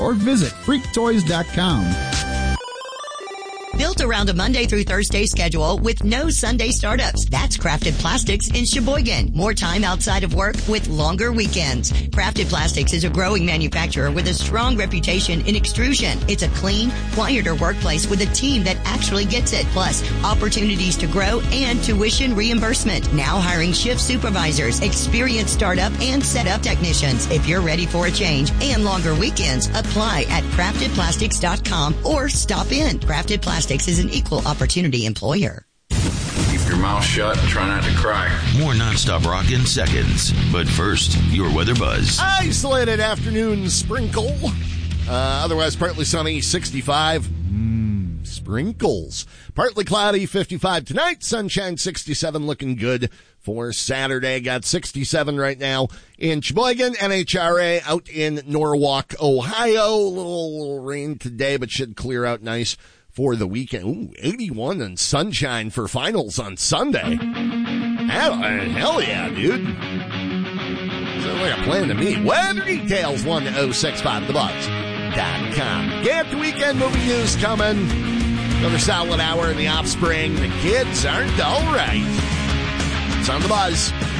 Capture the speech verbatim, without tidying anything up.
or visit freak toys dot com. Built around a Monday through Thursday schedule with no Sunday startups. That's Crafted Plastics in Sheboygan. More time outside of work with longer weekends. Crafted Plastics is a growing manufacturer with a strong reputation in extrusion. It's a clean, quieter workplace with a team that actually gets it. Plus, opportunities to grow and tuition reimbursement. Now hiring shift supervisors, experienced startup and setup technicians. If you're ready for a change and longer weekends, apply at crafted plastics dot com or stop in. Crafted Plastics is an equal opportunity employer. Keep your mouth shut and try not to cry. More nonstop rock in seconds. But first, your weather buzz. Isolated afternoon sprinkle. Uh, otherwise, partly sunny, sixty-five. Mm, sprinkles. Partly cloudy, fifty-five tonight. Sunshine, sixty-seven, looking good for Saturday. Got sixty-seven right now in Sheboygan. N H R A out in Norwalk, Ohio. A little, little rain today, but should clear out nice for the weekend. Ooh, eighty-one and sunshine for finals on Sunday. Hell, hell yeah, dude. Sounds like a plan to me. Weather details, one oh six five the buzz dot com. Get the weekend movie news coming. Another solid hour in The Offspring. The kids aren't all right. It's on The Buzz.